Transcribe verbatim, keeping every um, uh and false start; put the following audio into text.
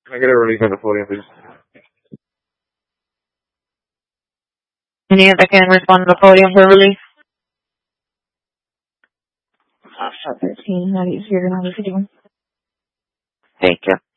Can I get a relief at the podium, please? Any other can respond to the podium for relief? thirteen, how do you figure out what to do? Thank you.